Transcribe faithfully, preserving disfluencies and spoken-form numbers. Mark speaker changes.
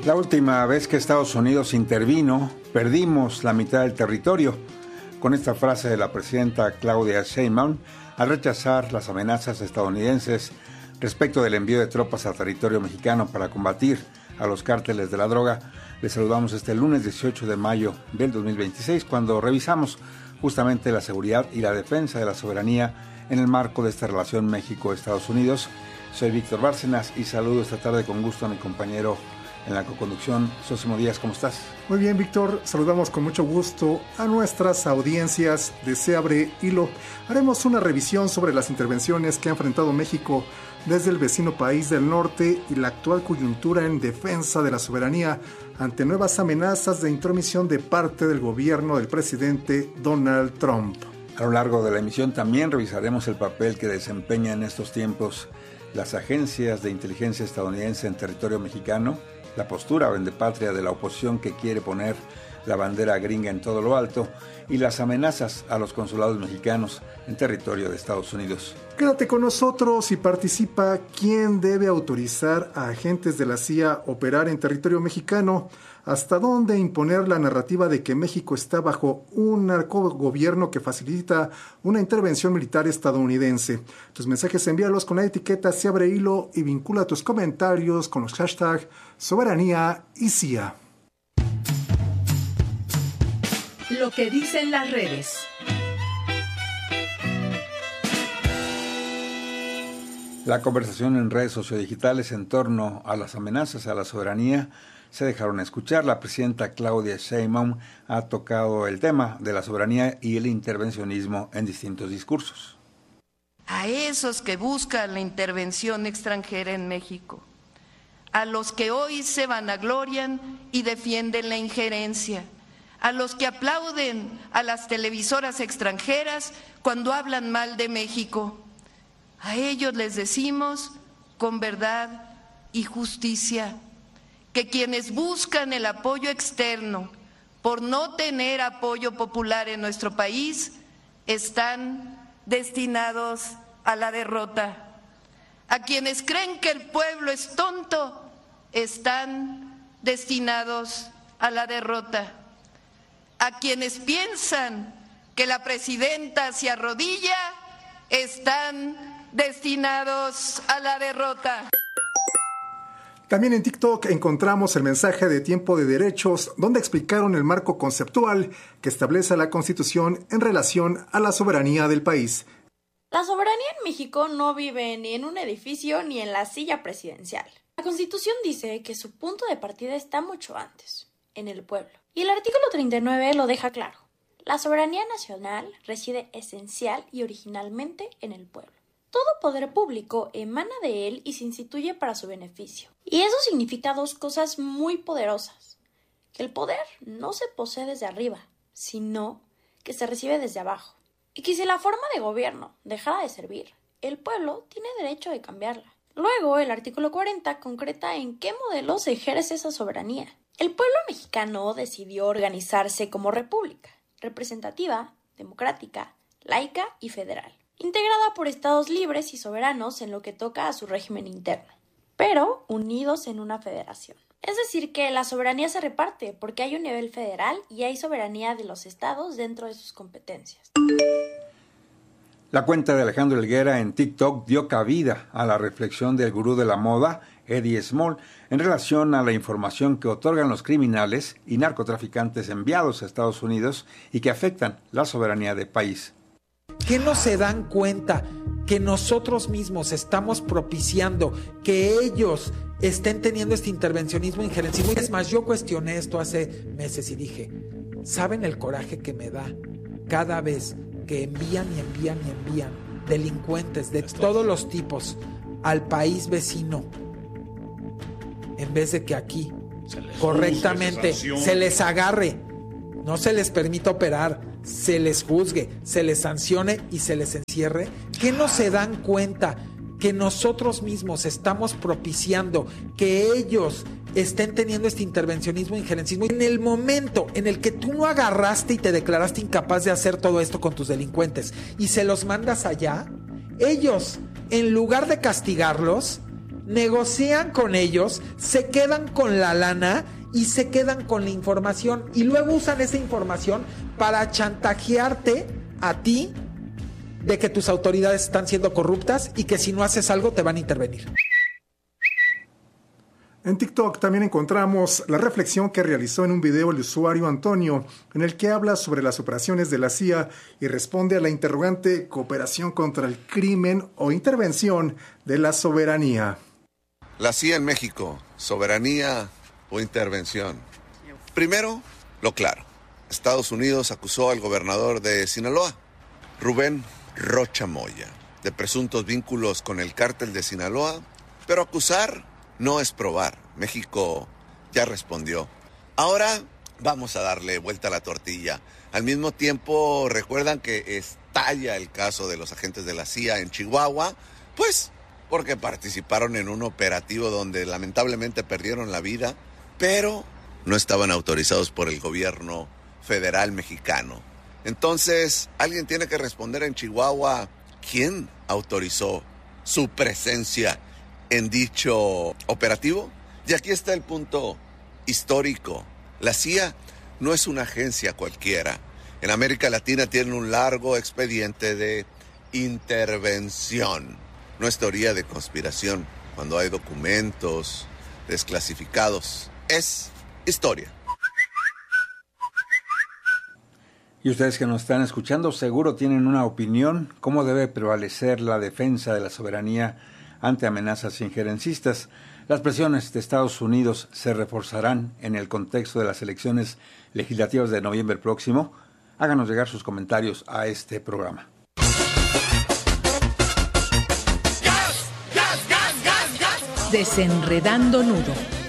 Speaker 1: La última vez que Estados Unidos intervino, perdimos la mitad del territorio. Con esta frase de la presidenta Claudia Sheinbaum, al rechazar las amenazas estadounidenses respecto del envío de tropas a territorio mexicano para combatir a los cárteles de la droga, les saludamos este lunes dieciocho de mayo del dos mil veintiséis, cuando revisamos justamente la seguridad y la defensa de la soberanía en el marco de esta relación México-Estados Unidos. Soy Víctor Bárcenas y saludo esta tarde con gusto a mi compañero en la coconducción, Sosimo Díaz. ¿Cómo estás?
Speaker 2: Muy bien, Víctor. Saludamos con mucho gusto a nuestras audiencias de Se Abre Hilo. Haremos una revisión sobre las intervenciones que ha enfrentado México desde el vecino país del norte y la actual coyuntura en defensa de la soberanía ante nuevas amenazas de intromisión de parte del gobierno del presidente Donald Trump.
Speaker 1: A lo largo de la emisión también revisaremos el papel que desempeña en estos tiempos las agencias de inteligencia estadounidense en territorio mexicano, la postura vendepatria de la oposición que quiere poner la bandera gringa en todo lo alto y las amenazas a los consulados mexicanos en territorio de Estados Unidos.
Speaker 2: Quédate con nosotros y participa. ¿Quién debe autorizar a agentes de la C I A operar en territorio mexicano? ¿Hasta dónde imponer la narrativa de que México está bajo un narcogobierno que facilita una intervención militar estadounidense? Tus mensajes envíalos con la etiqueta Se Abre Hilo y vincula tus comentarios con los hashtags Soberanía y C I A.
Speaker 3: Lo que dicen las redes.
Speaker 1: La conversación en redes sociodigitales en torno a las amenazas a la soberanía se dejaron escuchar. La presidenta Claudia Sheinbaum ha tocado el tema de la soberanía y el intervencionismo en distintos discursos.
Speaker 4: A esos que buscan la intervención extranjera en México, a los que hoy se vanaglorian y defienden la injerencia, a los que aplauden a las televisoras extranjeras cuando hablan mal de México, a ellos les decimos con verdad y justicia que quienes buscan el apoyo externo por no tener apoyo popular en nuestro país están destinados a la derrota. A quienes creen que el pueblo es tonto están destinados a la derrota. A quienes piensan que la presidenta se arrodilla están destinados a la derrota.
Speaker 2: También en TikTok encontramos el mensaje de Tiempo de Derechos, donde explicaron el marco conceptual que establece la Constitución en relación a la soberanía del país.
Speaker 5: La soberanía en México no vive ni en un edificio ni en la silla presidencial. La Constitución dice que su punto de partida está mucho antes, en el pueblo. Y el artículo treinta y nueve lo deja claro. La soberanía nacional reside esencial y originalmente en el pueblo. Todo poder público emana de él y se instituye para su beneficio. Y eso significa dos cosas muy poderosas. Que el poder no se posee desde arriba, sino que se recibe desde abajo. Y que si la forma de gobierno dejara de servir, el pueblo tiene derecho de cambiarla. Luego, el artículo cuarenta concreta en qué modelo se ejerce esa soberanía. El pueblo mexicano decidió organizarse como república, representativa, democrática, laica y federal, integrada por estados libres y soberanos en lo que toca a su régimen interno, pero unidos en una federación. Es decir, que la soberanía se reparte porque hay un nivel federal y hay soberanía de los estados dentro de sus competencias.
Speaker 1: La cuenta de Alejandro Helguera en TikTok dio cabida a la reflexión del gurú de la moda, Eddie Small, en relación a la información que otorgan los criminales y narcotraficantes enviados a Estados Unidos y que afectan la soberanía del país.
Speaker 6: ¿Qué no se dan cuenta que nosotros mismos estamos propiciando que ellos estén teniendo este intervencionismo, injerencismo? Es más, yo cuestioné esto hace meses y dije, ¿saben el coraje que me da cada vez que envían y envían y envían delincuentes de todos los tipos al país vecino, en vez de que aquí se correctamente juzgue, se, se les agarre, no se les permita operar, se les juzgue, se les sancione y se les encierre? ¿Qué no se dan cuenta que nosotros mismos estamos propiciando que ellos estén teniendo este intervencionismo, injerencismo? En el momento en el que tú no agarraste y te declaraste incapaz de hacer todo esto con tus delincuentes y se los mandas allá, ellos, en lugar de castigarlos, negocian con ellos, se quedan con la lana y se quedan con la información y luego usan esa información para chantajearte a ti de que tus autoridades están siendo corruptas y que si no haces algo te van a intervenir.
Speaker 2: En TikTok también encontramos la reflexión que realizó en un video el usuario Antonio, en el que habla sobre las operaciones de la C I A y responde a la interrogante cooperación contra el crimen o intervención de la soberanía.
Speaker 7: La C I A en México, soberanía o intervención. Primero, lo claro. Estados Unidos acusó al gobernador de Sinaloa, Rubén Rocha Moya, de presuntos vínculos con el cártel de Sinaloa, pero acusar no es probar. México ya respondió. Ahora vamos a darle vuelta a la tortilla. Al mismo tiempo, recuerdan que estalla el caso de los agentes de la C I A en Chihuahua, pues porque participaron en un operativo donde lamentablemente perdieron la vida, pero no estaban autorizados por el gobierno federal mexicano. Entonces, alguien tiene que responder en Chihuahua quién autorizó su presencia en dicho operativo. Y aquí está el punto histórico. La C I A no es una agencia cualquiera. En América Latina tiene un largo expediente de intervención. No es teoría de conspiración cuando hay documentos desclasificados. Es historia.
Speaker 1: Y ustedes que nos están escuchando seguro tienen una opinión. ¿Cómo debe prevalecer la defensa de la soberanía ante amenazas injerencistas? Las presiones de Estados Unidos se reforzarán en el contexto de las elecciones legislativas de noviembre próximo. Háganos llegar sus comentarios a este programa.
Speaker 3: Desenredando nudo.